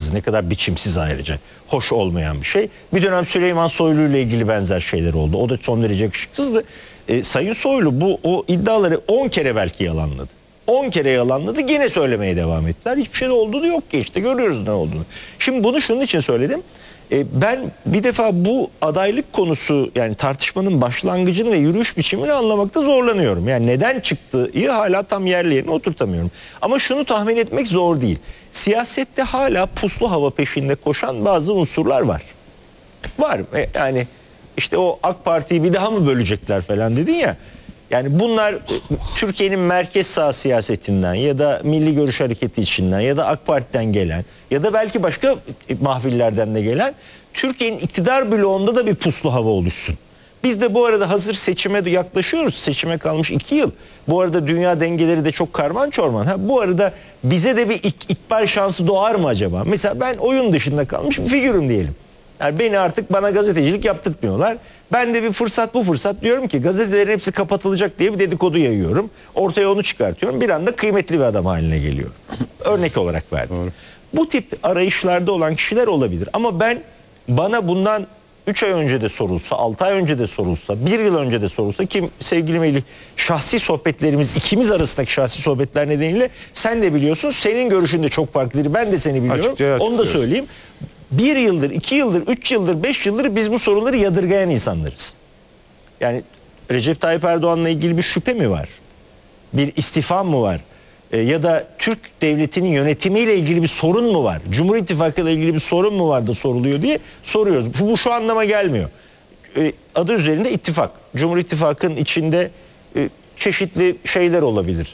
tarzı, ne kadar biçimsiz ayrıca. Hoş olmayan bir şey. Bir dönem Süleyman Soylu ile ilgili benzer şeyler oldu. O da son derece yakışıksızdı. Sayın Soylu o iddiaları 10 kere belki yalanladı. 10 kere yalanladı, yine söylemeye devam ettiler. Hiçbir şey de olduğu da yok ki, işte görüyoruz ne olduğunu. Şimdi bunu şunun için söyledim. Ben bir defa bu adaylık konusu, yani tartışmanın başlangıcını ve yürüyüş biçimini anlamakta zorlanıyorum. Yani neden çıktığı hala tam yerli yerine oturtamıyorum. Ama şunu tahmin etmek zor değil. Siyasette hala puslu hava peşinde koşan bazı unsurlar var. Var. Yani işte o AK Parti'yi bir daha mı bölecekler falan dedin ya. Yani bunlar Türkiye'nin merkez sağ siyasetinden ya da Milli Görüş Hareketi içinden ya da AK Parti'den gelen ya da belki başka mahvillerden de gelen Türkiye'nin iktidar bloğunda da bir puslu hava oluşsun. Biz de bu arada hazır seçime yaklaşıyoruz. Seçime kalmış 2 yıl. Bu arada dünya dengeleri de çok karman çorman. Bu arada bize de bir ikbal şansı doğar mı acaba? Mesela ben oyun dışında kalmış bir figürüm diyelim. Yani bana gazetecilik yaptırtmıyorlar. Ben de bir fırsat diyorum ki gazetelerin hepsi kapatılacak diye bir dedikodu yayıyorum. Ortaya onu çıkartıyorum. Bir anda kıymetli bir adam haline geliyorum. Örnek olarak verdim. Doğru. Bu tip arayışlarda olan kişiler olabilir. Ama bana bundan 3 ay önce de sorulsa, 6 ay önce de sorulsa, 1 yıl önce de sorulsa, ki sevgili Melih, şahsi sohbetlerimiz, ikimiz arasındaki şahsi sohbetler nedeniyle sen de biliyorsun, senin görüşün de çok farklıdır. Ben de seni biliyorum. Onu da söyleyeyim. 1 yıldır, 2 yıldır, 3 yıldır, 5 yıldır biz bu soruları yadırgayan insanlarız. Yani Recep Tayyip Erdoğan'la ilgili bir şüphe mi var? Bir istifam mı var? Ya da Türk devletinin yönetimiyle ilgili bir sorun mu var? Cumhur İttifakı ile ilgili bir sorun mu var da soruluyor diye soruyoruz. Bu şu anlama gelmiyor. Adı üzerinde ittifak. Cumhur İttifakı'nın içinde çeşitli şeyler olabilir.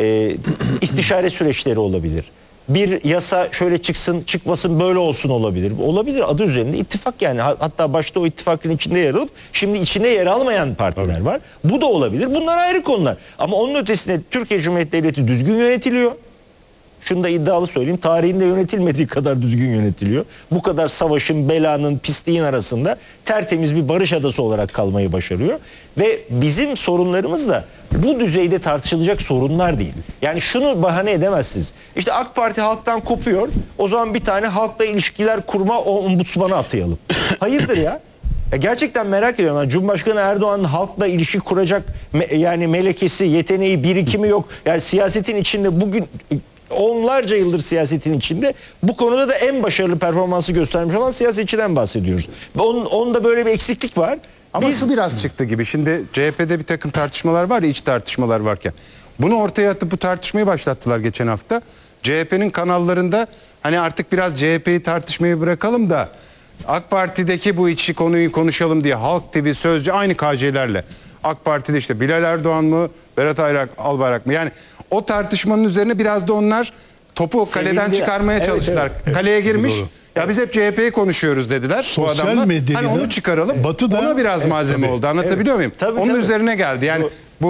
İstişare süreçleri olabilir. Bir yasa şöyle çıksın, çıkmasın, böyle olsun olabilir. Olabilir, adı üzerinde ittifak yani. Hatta başta o ittifakın içinde yer alıp şimdi içinde yer almayan partiler var. Bu da olabilir. Bunlar ayrı konular. Ama onun ötesinde Türkiye Cumhuriyeti Devleti düzgün yönetiliyor. Şunu da iddialı söyleyeyim. Tarihinde yönetilmediği kadar düzgün yönetiliyor. Bu kadar savaşın, belanın, pisliğin arasında tertemiz bir barış adası olarak kalmayı başarıyor. Ve bizim sorunlarımız da bu düzeyde tartışılacak sorunlar değil. Yani şunu bahane edemezsiniz. İşte AK Parti halktan kopuyor. O zaman bir tane halkla ilişkiler kurma ombudsmanı atayalım. Hayırdır ya? Gerçekten merak ediyorum. Yani Cumhurbaşkanı Erdoğan'ın halkla ilişki kuracak yani melekesi, yeteneği, birikimi yok. Yani siyasetin içinde bugün onlarca yıldır siyasetin içinde bu konuda da en başarılı performansı göstermiş olan siyasetçiden bahsediyoruz. Onda böyle bir eksiklik var. Ama şu biraz çıktı gibi. Şimdi CHP'de bir takım tartışmalar var ya, iç tartışmalar varken. Bunu ortaya atıp bu tartışmayı başlattılar geçen hafta. CHP'nin kanallarında hani artık biraz CHP'yi tartışmayı bırakalım da AK Parti'deki bu içi konuyu konuşalım diye Halk TV, Sözcü aynı KC'lerle. AK Parti'de işte Bilal Erdoğan mı, Berat Albayrak mı? Yani o tartışmanın üzerine biraz da onlar topu kaleden çıkarmaya çalıştılar. Evet. Kaleye girmiş. Ya biz hep CHP'yi konuşuyoruz dediler. Sosyal bu adamlar. medyada Hani onu çıkaralım. Batı'da ona biraz malzeme oldu. Anlatabiliyor muyum? Onun üzerine geldi. Yani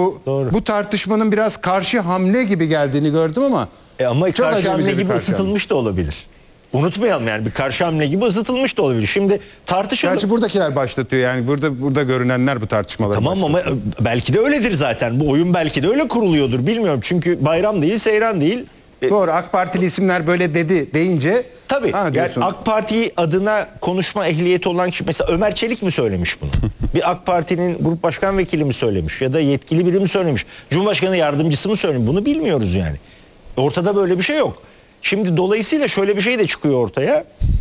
bu tartışmanın biraz karşı hamle gibi geldiğini gördüm ama ama karşı hamle gibi ısıtılmış da olabilir. Unutmayalım, yani bir karşı hamle gibi ısıtılmış da olabilir. Şimdi tartışalım. Gerçi buradakiler başlatıyor, yani burada görünenler bu tartışmaları tamam başlatıyor. Ama belki de öyledir zaten. Bu oyun belki de öyle kuruluyordur, bilmiyorum. Çünkü bayram değil, seyran değil. Doğru, AK Partili isimler böyle dedi deyince tabii yani AK Parti adına konuşma ehliyeti olan kişi, mesela Ömer Çelik mi söylemiş bunu? Bir AK Parti'nin grup başkan vekili mi söylemiş ya da yetkili biri mi söylemiş? Cumhurbaşkanı yardımcısı mı söylemiş? Bunu bilmiyoruz yani. Ortada böyle bir şey yok. Şimdi dolayısıyla şöyle bir şey de çıkıyor ortaya.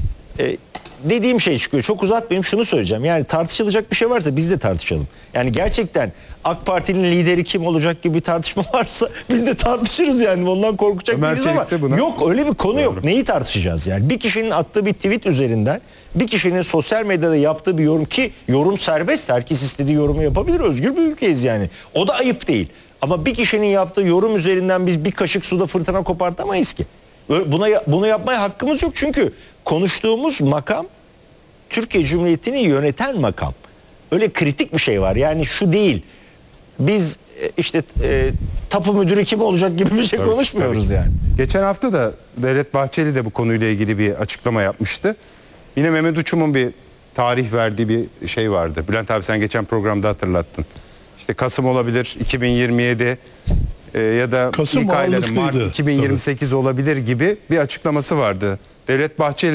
Dediğim şey çıkıyor. Çok uzatmayayım, şunu söyleyeceğim. Yani tartışılacak bir şey varsa biz de tartışalım. Yani gerçekten AK Parti'nin lideri kim olacak gibi bir tartışma varsa biz de tartışırız yani. Ondan korkacak değiliz ama yok, öyle bir konu yok. Neyi tartışacağız yani? Bir kişinin attığı bir tweet üzerinden, bir kişinin sosyal medyada yaptığı bir yorum, ki yorum serbest. Herkes istediği yorumu yapabilir. Özgür bir ülkeyiz yani. O da ayıp değil. Ama bir kişinin yaptığı yorum üzerinden biz bir kaşık suda fırtına kopartamayız ki. Bunu yapmaya hakkımız yok, çünkü konuştuğumuz makam Türkiye Cumhuriyeti'ni yöneten makam. Öyle kritik bir şey var. Yani şu değil. Biz işte tapu müdürü kim olacak gibi bir şey konuşmuyoruz yani. Geçen hafta da Devlet Bahçeli de bu konuyla ilgili bir açıklama yapmıştı. Yine Mehmet Uçum'un bir tarih verdiği bir şey vardı. Bülent abi, sen geçen programda hatırlattın. İşte Kasım olabilir, 2027 ya da Kasım ilk ayları Mart 2028 olabilir gibi bir açıklaması vardı. Devlet Bahçeli